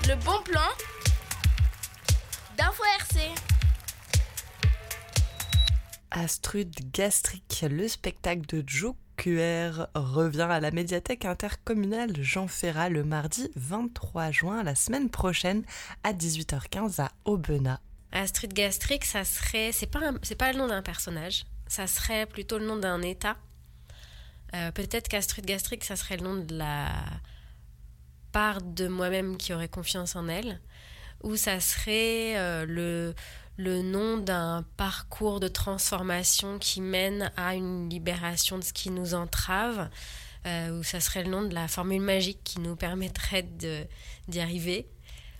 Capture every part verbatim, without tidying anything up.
Le bon plan d'Info R C. Astrud gastrique, le spectacle de Joe Q R revient à la médiathèque intercommunale Jean Ferrat le mardi vingt-trois juin, la semaine prochaine, à dix-huit heures quinze à Aubenas. Astrud gastrique, ça serait, c'est pas, un, c'est pas le nom d'un personnage, ça serait plutôt le nom d'un état. Euh, peut-être qu'Astrud gastrique, ça serait le nom de la part de moi-même qui aurait confiance en elle, ou ça serait euh, le, le nom d'un parcours de transformation qui mène à une libération de ce qui nous entrave, euh, ou ça serait le nom de la formule magique qui nous permettrait de, d'y arriver.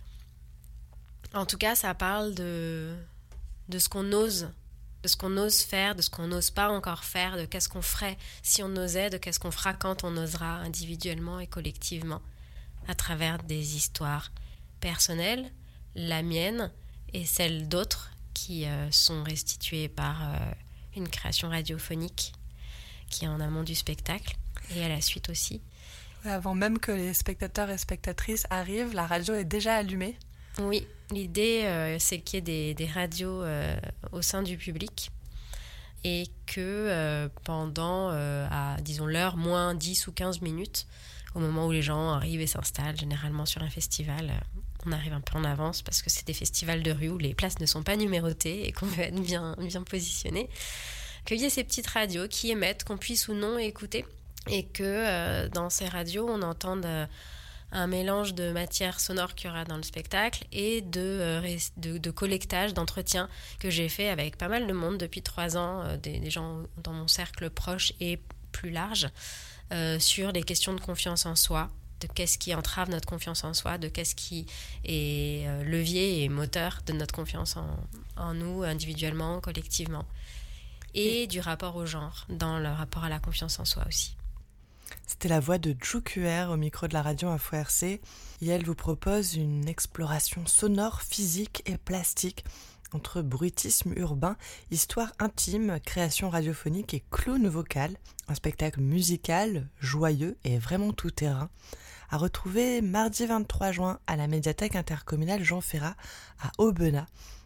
En tout cas, ça parle de, de ce qu'on ose, de ce qu'on ose faire, de ce qu'on n'ose pas encore faire, de qu'est-ce qu'on ferait si on osait, de qu'est-ce qu'on fera quand on osera individuellement et collectivement, à travers des histoires personnelles, la mienne et celle d'autres qui euh, sont restituées par euh, une création radiophonique qui est en amont du spectacle et à la suite aussi. Avant même que les spectateurs et spectatrices arrivent, la radio est déjà allumée. Oui, l'idée euh, c'est qu'il y ait des, des radios euh, au sein du public et que euh, pendant, euh, à disons l'heure, moins dix ou quinze minutes, au moment où les gens arrivent et s'installent, généralement sur un festival, on arrive un peu en avance parce que c'est des festivals de rue où les places ne sont pas numérotées et qu'on veut être bien, bien positionné, qu'il y ait ces petites radios qui émettent, qu'on puisse ou non écouter, et que euh, dans ces radios, on entende euh, un mélange de matière sonore qu'il y aura dans le spectacle et de, euh, de, de collectage, d'entretien que j'ai fait avec pas mal de monde depuis trois ans, euh, des, des gens dans mon cercle proche et plus large, euh, sur les questions de confiance en soi, de qu'est-ce qui entrave notre confiance en soi, de qu'est-ce qui est euh, levier et moteur de notre confiance en, en nous, individuellement, collectivement. Et, et du rapport au genre, dans le rapport à la confiance en soi aussi. C'était la voix de Joe Q R au micro de la radio Info R C. Et elle vous propose une exploration sonore, physique et plastique entre bruitisme urbain, histoire intime, création radiophonique et clown vocal. Un spectacle musical, joyeux et vraiment tout-terrain. À retrouver mardi vingt-trois juin à la médiathèque intercommunale Jean Ferrat à Aubenas.